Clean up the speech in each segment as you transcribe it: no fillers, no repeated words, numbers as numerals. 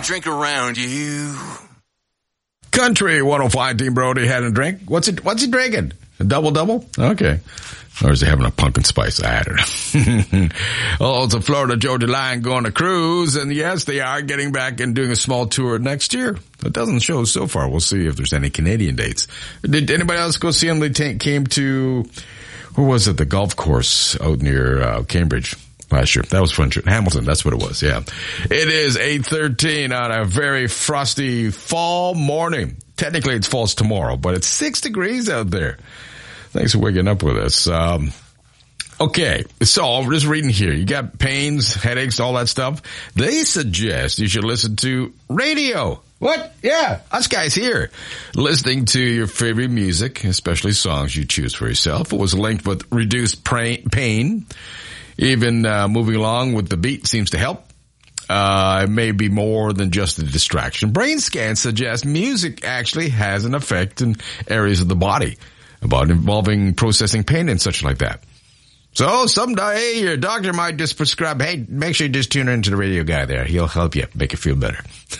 drink around you. Country 105 Team Brody had a drink. What's he drinking? A double-double? Okay. Or is he having a pumpkin spice? I don't know. Oh, it's a Florida Georgia Line going to cruise. And yes, they are getting back and doing a small tour next year. It doesn't show so far. We'll see if there's any Canadian dates. Did anybody else go see them? They came to, where was it? The golf course out near Cambridge last year. That was fun. Hamilton, that's what it was, yeah. It is 8:13 on a very frosty fall morning. Technically, it falls tomorrow, but it's 6 degrees out there. Thanks for waking up with us. Okay, so I'm just reading here. You got pains, headaches, all that stuff. They suggest you should listen to radio. What? Yeah, us guys here. Listening to your favorite music, especially songs you choose for yourself. It was linked with reduced pain. Even moving along with the beat seems to help. It may be more than just a distraction. Brain scans suggest music actually has an effect in areas of the body about involving processing pain and such like that. So someday your doctor might just prescribe, hey, make sure you just tune into the radio guy there. He'll help you, make you feel better.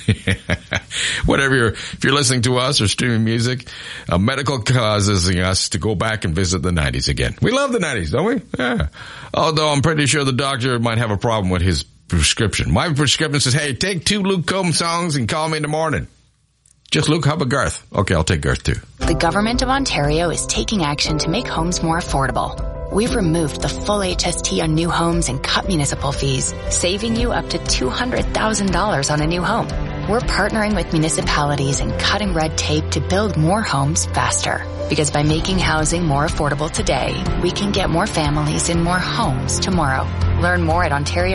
Whatever if you're listening to us or streaming music, medical causes us to go back and visit the 90s again. We love the 90s, don't we? Yeah. Although I'm pretty sure the doctor might have a problem with his prescription. My prescription says, hey, take 2 Luke Combs songs and call me in the morning. Just Luke, how about Garth? Okay, I'll take Garth too. The Government of Ontario is taking action to make homes more affordable. We've removed the full HST on new homes and cut municipal fees, saving you up to $200,000 on a new home. We're partnering with municipalities and cutting red tape to build more homes faster. Because by making housing more affordable today, we can get more families in more homes tomorrow. Learn more at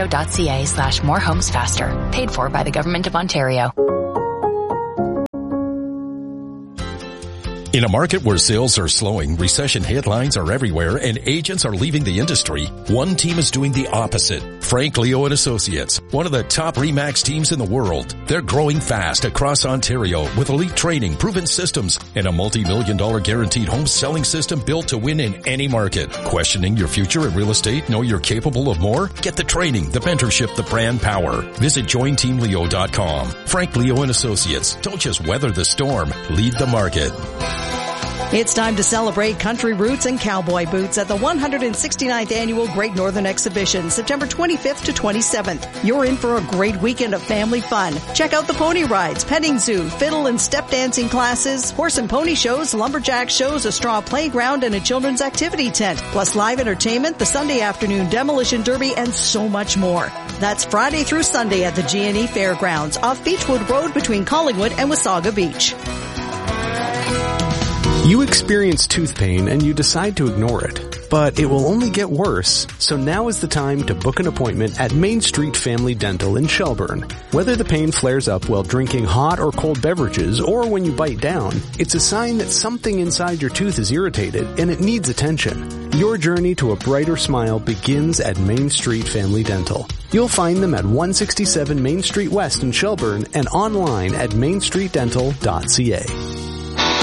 ontario.ca/morehomesfaster. Paid for by the Government of Ontario. In a market where sales are slowing, recession headlines are everywhere, and agents are leaving the industry, one team is doing the opposite. Frank Leo and Associates, one of the top RE/MAX teams in the world. They're growing fast across Ontario with elite training, proven systems, and a multi-million-dollar guaranteed home selling system built to win in any market. Questioning your future in real estate? Know you're capable of more? Get the training, the mentorship, the brand power. Visit jointeamleo.com. Frank Leo and Associates. Don't just weather the storm. Lead the market. It's time to celebrate country roots and cowboy boots at the 169th Annual Great Northern Exhibition, September 25th to 27th. You're in for a great weekend of family fun. Check out the pony rides, petting zoo, fiddle and step dancing classes, horse and pony shows, lumberjack shows, a straw playground, and a children's activity tent, plus live entertainment, the Sunday afternoon demolition derby, and so much more. That's Friday through Sunday at the G&E Fairgrounds off Beechwood Road between Collingwood and Wasaga Beach. You experience tooth pain and you decide to ignore it, but it will only get worse, so now is the time to book an appointment at Main Street Family Dental in Shelburne. Whether the pain flares up while drinking hot or cold beverages or when you bite down, it's a sign that something inside your tooth is irritated and it needs attention. Your journey to a brighter smile begins at Main Street Family Dental. You'll find them at 167 Main Street West in Shelburne and online at mainstreetdental.ca.